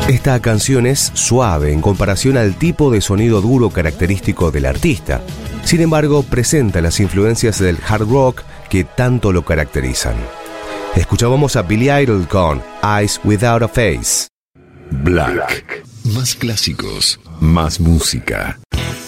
Esta canción es suave en comparación al tipo de sonido duro característico del artista. Sin embargo, presenta las influencias del hard rock que tanto lo caracterizan. Escuchábamos a Billy Idol con Eyes Without a Face. Black. Más clásicos, más música.